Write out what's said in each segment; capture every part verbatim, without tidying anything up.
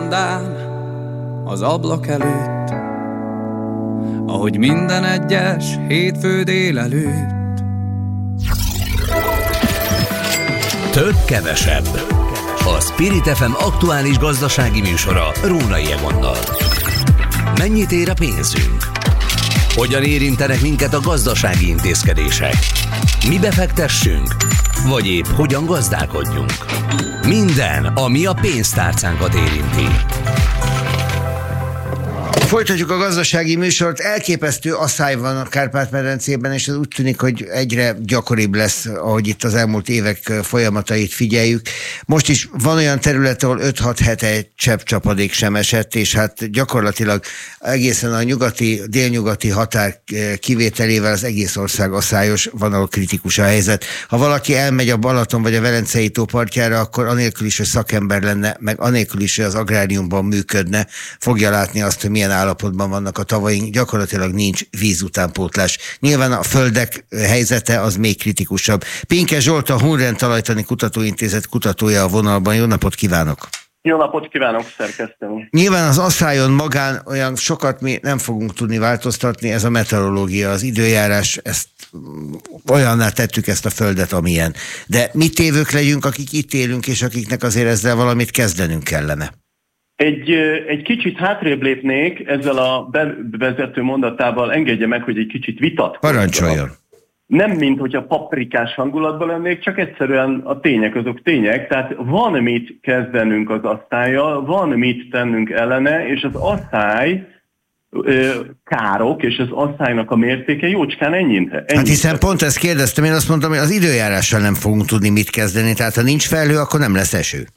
verandán, az ablak előtt, ahogy minden egyes hétfő délelőtt. Több kevesebb. A Spirit ef em aktuális gazdasági műsora Rónai Egonnal. Mennyit ér a pénzünk? Hogyan érintenek minket a gazdasági intézkedések? Mi befektessünk? Vagy épp hogyan gazdálkodjunk? Minden, ami a pénztárcánkat érinti. Folytatjuk a gazdasági műsort. Elképesztő asszály van a Kárpát-medencében, és ez úgy tűnik, hogy egyre gyakoribb lesz, ahogy itt az elmúlt évek folyamatait figyeljük. Most is van olyan terület, ahol öt-hat hete csepp csapadék sem esett, és hát gyakorlatilag egészen a nyugati, délnyugati határ kivételével az egész ország asszályos, van, ahol kritikus a helyzet. Ha valaki elmegy a Balaton vagy a Velencei tó partjára, akkor anélkül is, hogy szakember lenne, meg anélkül is, hogy az agráriumban működne, fogja látni azt, hogy milyen állapotban vannak a tavaink, gyakorlatilag nincs víz utánpótlás. Nyilván a földek helyzete az még kritikusabb. Pinke Zsolt, a Hunrend Talajtani Kutatóintézet kutatója a vonalban. Jó napot kívánok! Jó napot kívánok, szerkesztőm! Nyilván az asszályon magán olyan sokat mi nem fogunk tudni változtatni, ez a meteorológia, az időjárás, ezt olyanná tettük ezt a földet, amilyen. De mi tévők legyünk, akik itt élünk, és akiknek azért ezzel valamit kezdenünk kellene. Egy, egy kicsit hátrébb lépnék ezzel a bevezető mondatával, engedje meg, hogy egy kicsit vitatkozzak. Parancsoljon! Nem, mint hogy a paprikás hangulatban lennék, csak egyszerűen a tények azok tények, tehát van mit kezdenünk az asszállyal, van mit tennünk ellene, és az asszály ö, károk, és az asszálynak a mértéke jócskán ennyit. Hát hiszen pont ezt kérdeztem, én azt mondtam, hogy az időjárással nem fogunk tudni mit kezdeni, tehát ha nincs felhő, akkor nem lesz eső.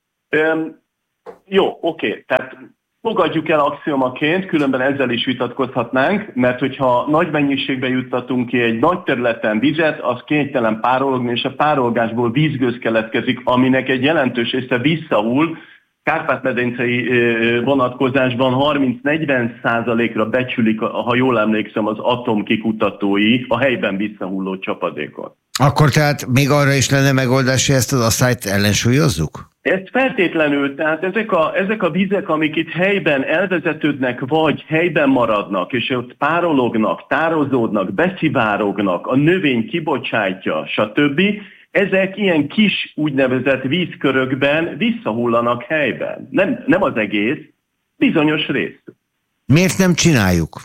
Öm, Jó, oké, tehát fogadjuk el axiomaként, különben ezzel is vitatkozhatnánk, mert hogyha nagy mennyiségbe juttatunk ki egy nagy területen vizet, az kénytelen párologni, és a párolgásból vízgőz keletkezik, aminek egy jelentős része visszahull. Kárpát-medencei vonatkozásban harminc-negyven százalékra becsülik, ha jól emlékszem, az atomkikutatói a helyben visszahulló csapadékot. Akkor tehát még arra is lenne megoldás, hogy ezt az asszályt ellensúlyozzuk? Ezt feltétlenül, tehát ezek a, ezek a vizek, amik itt helyben elvezetődnek, vagy helyben maradnak, és ott párolognak, tározódnak, beszivárognak, a növény kibocsátja, stb., ezek ilyen kis úgynevezett vízkörökben visszahullanak helyben. Nem, nem az egész, bizonyos rész. Miért nem csináljuk?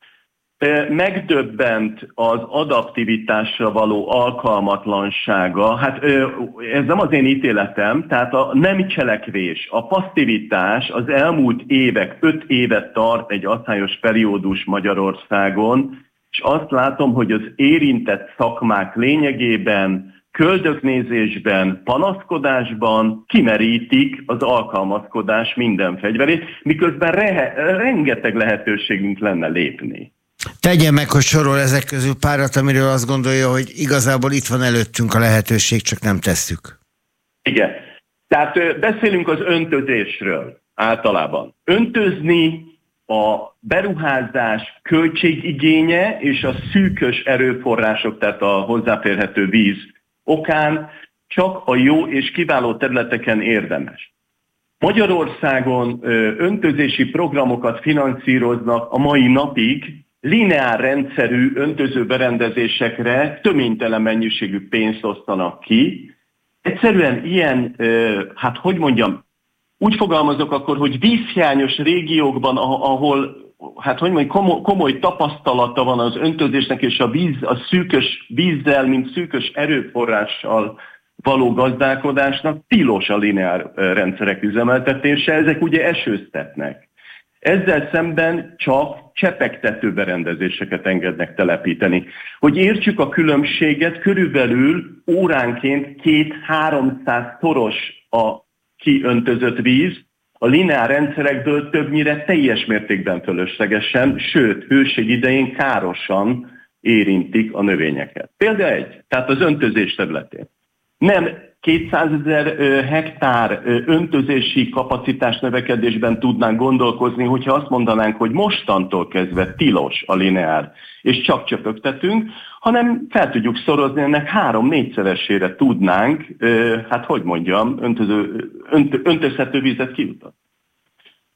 Megdöbbent az adaptivitásra való alkalmatlansága. Hát ez nem az én ítéletem, tehát a nem cselekvés, a passzivitás az elmúlt évek, öt évet tart egy asszályos periódus Magyarországon, és azt látom, hogy az érintett szakmák lényegében, köldöknézésben, panaszkodásban kimerítik az alkalmazkodás minden fegyverét, miközben rehe, rengeteg lehetőségünk lenne lépni. Tegye meg, hogy sorol ezek közül párat, amiről azt gondolja, hogy igazából itt van előttünk a lehetőség, csak nem tesszük. Igen. Tehát beszélünk az öntözésről általában. Öntözni a beruházás költségigénye és a szűkös erőforrások, tehát a hozzáférhető víz okán csak a jó és kiváló területeken érdemes. Magyarországon öntözési programokat finanszíroznak a mai napig, lineár rendszerű öntöző berendezésekre töménytelen mennyiségű pénzt osztanak ki. Egyszerűen ilyen, hát hogy mondjam, úgy fogalmazok akkor, hogy vízhiányos régiókban, ahol hát hogy mondjam, komoly, komoly tapasztalata van az öntözésnek, és a víz, a szűkös vízzel, mint szűkös erőforrással való gazdálkodásnak tilos a lineár rendszerek üzemeltetése, ezek ugye esőztetnek. Ezzel szemben csak csepegtető berendezéseket engednek telepíteni. Hogy értsük a különbséget, körülbelül óránként két-háromszáz toros a kiöntözött víz, a lineár rendszerekből többnyire teljes mértékben fölöslegesen, sőt, hőség idején károsan érintik a növényeket. Példa egy, tehát az öntözés területén. Nem kétszázezer hektár öntözési kapacitás növekedésben tudnánk gondolkozni, hogyha azt mondanánk, hogy mostantól kezdve tilos a lineár, és csak csöpögtetünk, hanem fel tudjuk szorozni, ennek három-négyszeresére tudnánk, hát hogy mondjam, öntöző, önt, öntözhető vizet kijutatni.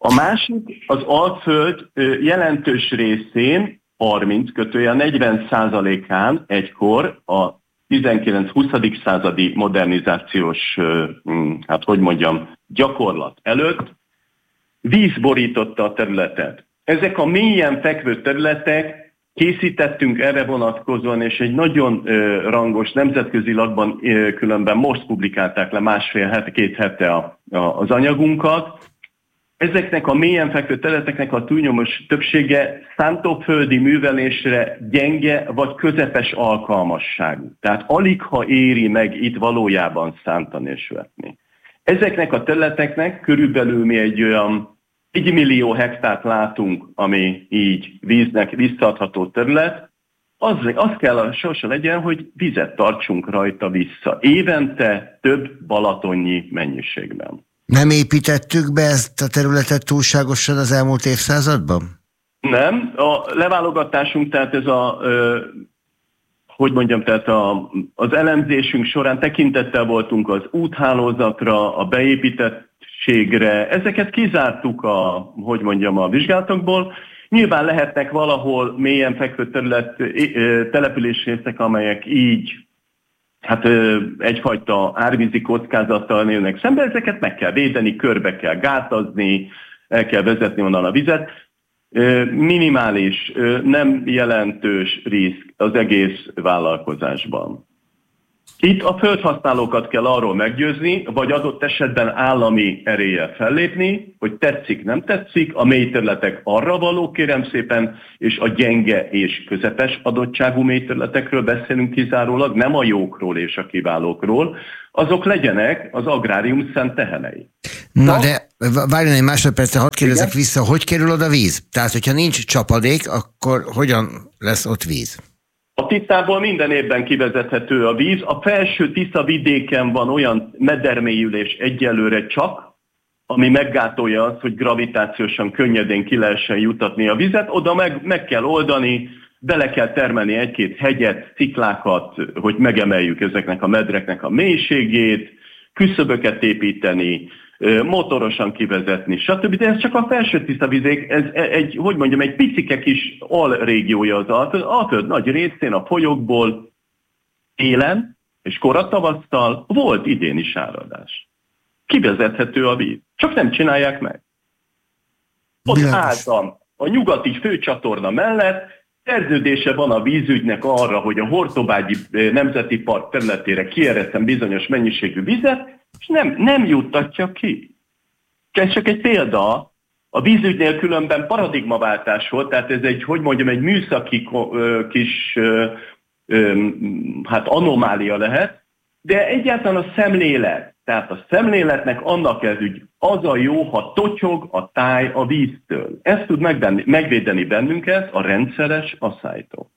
A másik, az Alföld jelentős részén, harminc kötője negyven százalékán egykor a tizenkilenc-huszadik századi modernizációs, hát hogy mondjam, gyakorlat előtt víz borította a területet. Ezek a mélyen fekvő területek, készítettünk erre vonatkozóan, és egy nagyon ö, rangos nemzetközi lapban ö, különben most publikálták le másfél hete, két hete a, a, az anyagunkat. Ezeknek a mélyen fekvő területeknek a túlnyomós többsége szántóföldi művelésre gyenge vagy közepes alkalmasságú. Tehát alig ha éri meg itt valójában szántani és vetni. Ezeknek a területeknek körülbelül mi egy olyan egy millió hektárt látunk, ami így víznek visszaadható terület. Az, az kell a sorsa legyen, hogy vizet tartsunk rajta vissza. Évente több balatonnyi mennyiségben. Nem építettük be ezt a területet túlságosan az elmúlt évszázadban? Nem. A leválogatásunk, tehát ez a, ö, hogy mondjam, tehát a, az elemzésünk során tekintettel voltunk az úthálózatra, a beépítettségre. Ezeket kizártuk a, hogy mondjam, a vizsgálatokból. Nyilván lehetnek valahol mélyen fekvő terület, településrészek, amelyek így hát egyfajta árvízi kockázattal nőnek szembe, ezeket meg kell védeni, körbe kell gátazni, el kell vezetni onnan a vizet. Minimális, nem jelentős risk az egész vállalkozásban. Itt a földhasználókat kell arról meggyőzni, vagy adott esetben állami eréllyel fellépni, hogy tetszik, nem tetszik, a mély területek arra való, kérem szépen, és a gyenge és közepes adottságú mély területekről beszélünk kizárólag, nem a jókról és a kiválókról, azok legyenek az agrárium szent tehenei. Na, Na de várjon egy másodpercre, hadd kérdezek igen? vissza, hogy kerül oda víz? Tehát, hogyha nincs csapadék, akkor hogyan lesz ott víz? A Tiszából minden évben kivezethető a víz. A felső Tisza vidéken van olyan medermélyülés egyelőre csak, ami meggátolja azt, hogy gravitációsan könnyedén ki lehessen jutatni a vizet. Oda meg, meg kell oldani, bele kell termelni egy-két hegyet, sziklákat, hogy megemeljük ezeknek a medreknek a mélységét, küszöböket építeni, motorosan kivezetni, stb. De ez csak a felső Tisza vidék, ez egy, hogy mondjam, egy picike kis alrégiója az Alföld. Alföld nagy részén a folyókból télen és koratavasztal volt idén is áradás. Kivezethető a víz. Csak nem csinálják meg. Ott álltam a nyugati főcsatorna mellett, szerződése van a vízügynek arra, hogy a Hortobágyi Nemzeti Park területére kieresztem bizonyos mennyiségű vizet, és nem, nem juttatja ki. Ez csak egy példa. A vízügynél különben paradigmaváltás volt, tehát ez egy, hogy mondjam, egy műszaki kis hát anomália lehet, de egyáltalán a szemlélet, tehát a szemléletnek annak ez ügy, az a jó, ha totyog a táj a víztől. Ez tud megvenni, megvédeni bennünket a rendszeres asszálytól.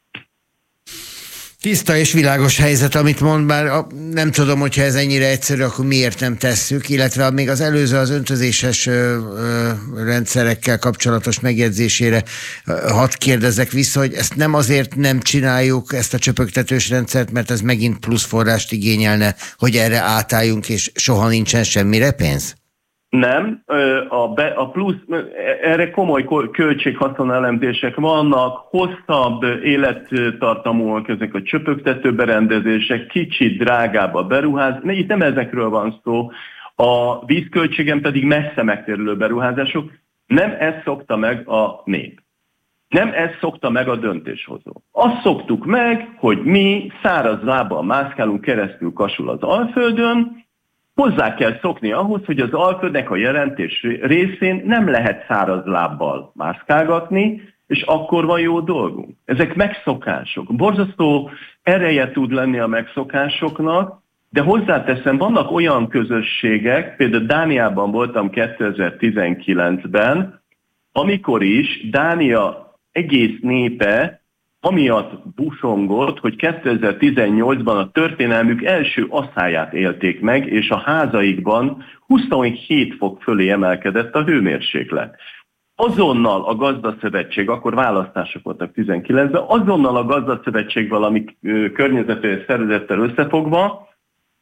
Tiszta és világos helyzet, amit mond, bár nem tudom, hogyha ez ennyire egyszerű, akkor miért nem tesszük, illetve még az előző az öntözéses ö, ö, rendszerekkel kapcsolatos megjegyzésére hadd kérdezzek vissza, hogy ezt nem azért nem csináljuk, ezt a csöpögtetős rendszert, mert ez megint plusz forrást igényelne, hogy erre átálljunk, és soha nincsen semmire pénz? Nem, a, be, a plusz, erre komoly költséghaszon elemzések vannak, hosszabb élettartamúak ezek a csöpögtető berendezések, kicsit drágább a beruház, itt nem ezekről van szó, a vízköltségen pedig messze megtérülő beruházások, nem ezt szokta meg a nép. Nem ezt szokta meg a döntéshozó. Azt szoktuk meg, hogy mi száraz lábbal mászkálunk keresztül Kasul az Alföldön, hozzá kell szokni ahhoz, hogy az Alföldnek a jelentés részén nem lehet száraz lábbal mászkálgatni, és akkor van jó dolgunk. Ezek megszokások. Borzasztó ereje tud lenni a megszokásoknak, de hozzáteszem, vannak olyan közösségek, például Dániában voltam kétezer-tizenkilencben, amikor is Dánia egész népe amiatt busongott, hogy kétezer-tizennyolcban a történelmük első asszályát élték meg, és a házaikban huszonhét fok fölé emelkedett a hőmérséklet. Azonnal a Gazdaszövetség, akkor választások voltak tizenkilencben, azonnal a Gazdaszövetség valami környezetvédelmi szervezettel összefogva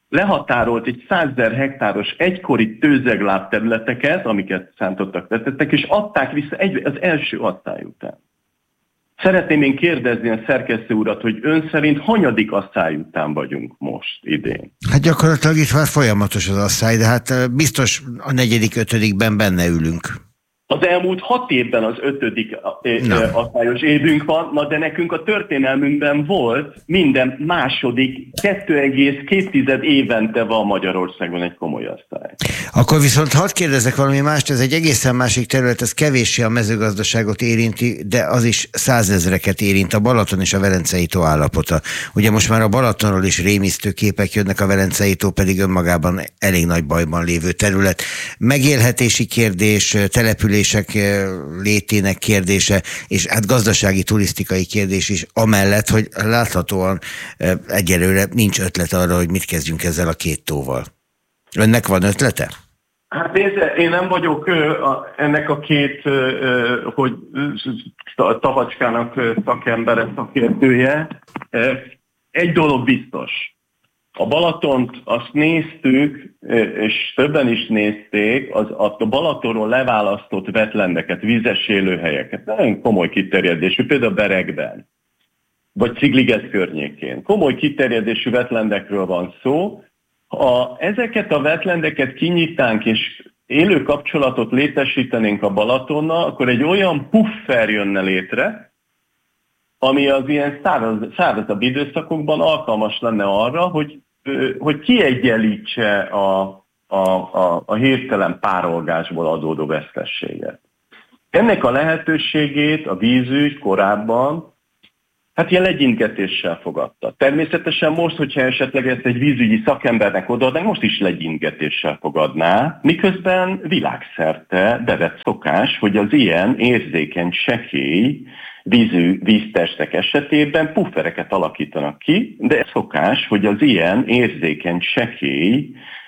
lehatárolt egy százezer hektáros egykori tőzegláb területeket, amiket szántottak, vetettek, és adták vissza egy, az első asszály után. Szeretném én kérdezni a szerkesztő urat, hogy ön szerint hanyadik asszály után vagyunk most idén? Hát gyakorlatilag itt már folyamatos az asszály, de hát biztos a negyedik, ötödikben benne ülünk. Az elmúlt hat évben az ötödik asszályos évünk van, na de nekünk a történelmünkben volt minden második, kettő egész két évente van Magyarországon egy komoly asszály. Akkor viszont hadd kérdezek valami mást, ez egy egészen másik terület, ez kevéssé a mezőgazdaságot érinti, de az is százezreket érint, a Balaton és a Velencei tó állapota. Ugye most már a Balatonról is rémisztő képek jönnek, a Velencei tó pedig önmagában elég nagy bajban lévő terület. Megélhetési kérdés, település létének kérdése, és hát gazdasági, turisztikai kérdés is, amellett, hogy láthatóan egyelőre nincs ötlet arra, hogy mit kezdjünk ezzel a két tóval. Önnek van ötlete? Hát nézze, én nem vagyok ennek a két, hogy Tavacskának szakembere, szakértője. Egy dolog biztos. A Balatont azt néztük, és többen is nézték, az, a Balatonról leválasztott wetlandeket, vízes élőhelyeket, nagyon komoly kiterjedésű, például Beregben, vagy Cigliget környékén. Komoly kiterjedésű wetlandekről van szó. Ha ezeket a wetlandeket kinyitnánk, és élő kapcsolatot létesítenénk a Balatonnal, akkor egy olyan puffer jönne létre, ami az ilyen száraz, szárazabb időszakokban alkalmas lenne arra, hogy hogy kiegyenlítse a, a, a, a hirtelen párolgásból adódó vesztességet. Ennek a lehetőségét a vízügy korábban hát ilyen legyingetéssel fogadta. Természetesen most, hogyha esetleg ezt egy vízügyi szakembernek odaadnánk, most is legyingetéssel fogadná, miközben világszerte bevett szokás, hogy az ilyen érzékeny, sekély vízű víztestek esetében puffereket alakítanak ki, de szokás, hogy az ilyen érzékeny, sekély